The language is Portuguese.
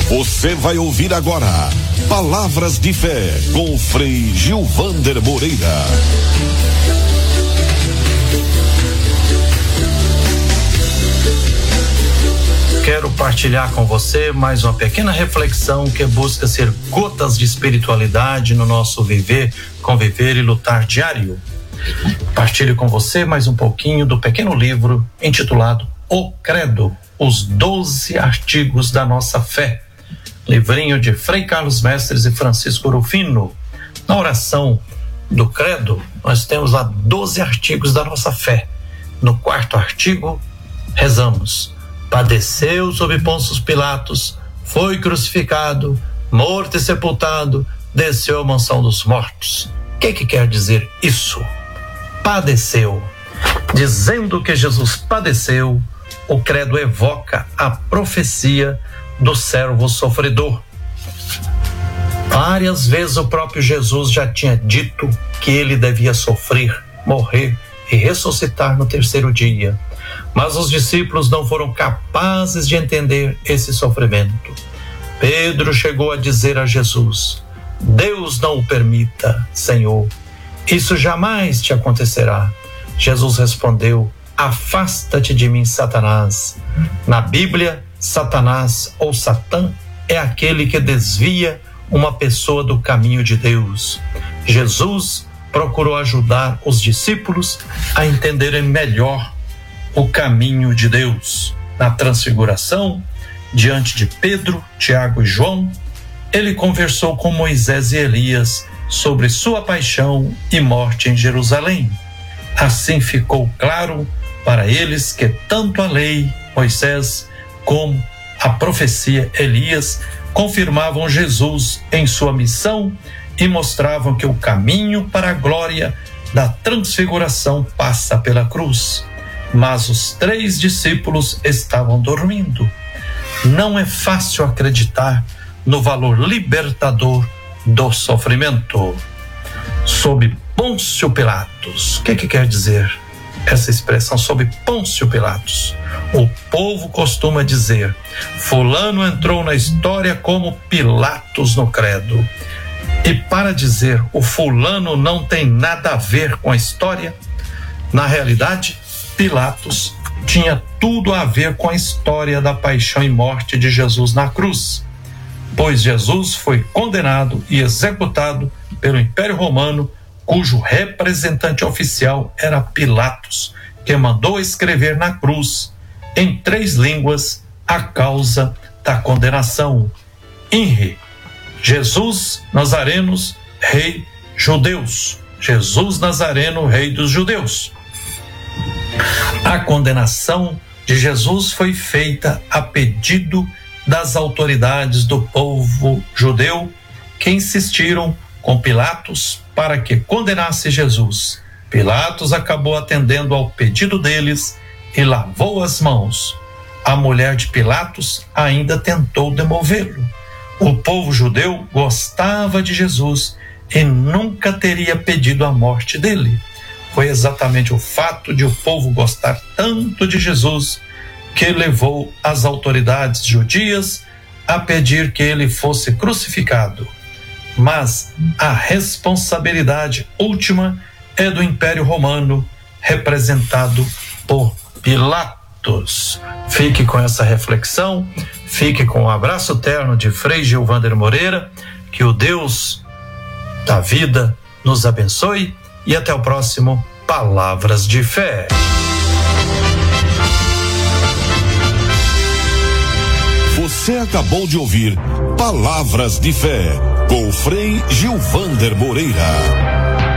Você vai ouvir agora Palavras de Fé com o Frei Gilvander Moreira. Quero partilhar com você mais uma pequena reflexão que busca ser gotas de espiritualidade no nosso viver, conviver e lutar diário. Partilho com você mais um pouquinho do pequeno livro intitulado O Credo, os 12 artigos da nossa fé. Livrinho de Frei Carlos Mestres e Francisco Rufino. Na oração do Credo, nós temos lá 12 artigos da nossa fé. No 4º artigo, rezamos: padeceu sob Pôncio Pilatos, foi crucificado, morto e sepultado, desceu à mansão dos mortos. O que quer dizer isso? Padeceu. Dizendo que Jesus padeceu, o credo evoca a profecia do servo sofredor. Várias vezes o próprio Jesus já tinha dito que ele devia sofrer, morrer e ressuscitar no 3º dia. Mas os discípulos não foram capazes de entender esse sofrimento. Pedro chegou a dizer a Jesus: Deus não o permita, Senhor. Isso jamais te acontecerá. Jesus respondeu: afasta-te de mim, Satanás. Na Bíblia, Satanás ou Satã é aquele que desvia uma pessoa do caminho de Deus. Jesus procurou ajudar os discípulos a entenderem melhor o caminho de Deus. Na transfiguração, diante de Pedro, Tiago e João, ele conversou com Moisés e Elias sobre sua paixão e morte em Jerusalém. Assim ficou claro para eles que tanto a lei, Moisés, como a profecia Elias confirmavam Jesus em sua missão e mostravam que o caminho para a glória da transfiguração passa pela cruz. Mas os 3 discípulos estavam dormindo. Não é fácil acreditar no valor libertador do sofrimento. Sob Pôncio Pilatos. O que quer dizer essa expressão, sob Pôncio Pilatos? O povo costuma dizer: fulano entrou na história como Pilatos no credo. E para dizer o fulano não tem nada a ver com a história, na realidade, Pilatos tinha tudo a ver com a história da paixão e morte de Jesus na cruz, pois Jesus foi condenado e executado pelo Império Romano, cujo representante oficial era Pilatos, que mandou escrever na cruz, em 3 línguas, a causa da condenação. INRI: Jesus Nazarenos, Rei Judeus. Jesus Nazareno, Rei dos Judeus. A condenação de Jesus foi feita a pedido das autoridades do povo judeu, que insistiram com Pilatos para que condenasse Jesus. Pilatos acabou atendendo ao pedido deles e lavou as mãos. A mulher de Pilatos ainda tentou demovê-lo. O povo judeu gostava de Jesus e nunca teria pedido a morte dele. Foi exatamente o fato de o povo gostar tanto de Jesus que levou as autoridades judias a pedir que ele fosse crucificado. Mas a responsabilidade última é do Império Romano, representado por Pilatos. Fique com essa reflexão, fique com o abraço terno de Frei Gilvander Moreira, que o Deus da vida nos abençoe e até o próximo Palavras de Fé. Você acabou de ouvir Palavras de Fé com o Frei Gilvander Moreira.